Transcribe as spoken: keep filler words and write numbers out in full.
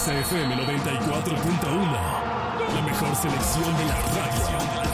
Exa F M noventa y cuatro punto uno. La mejor selección de la radio.